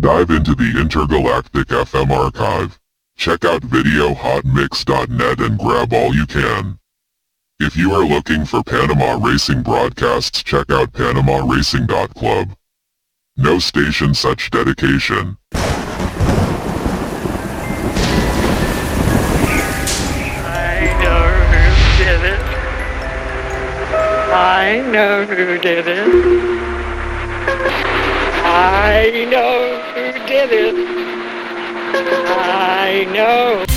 Dive into the intergalactic FM archive. Check out videohotmix.net and grab all you can. If you are looking for Panama Racing broadcasts, check out PanamaRacing.club. No station such dedication. I know who did it. I know who did it. I know.